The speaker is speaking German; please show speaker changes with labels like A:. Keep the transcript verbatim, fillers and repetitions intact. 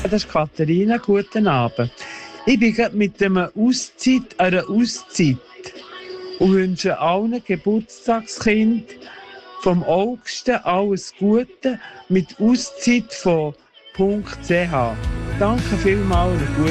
A: Das ist Katharina, guten Abend. Ich bin gerade mit einer Auszeit, einer Auszeit und wünsche allen Geburtstagskind vom Augsten alles Gute mit Auszeit von .ch. Danke vielmals und gut.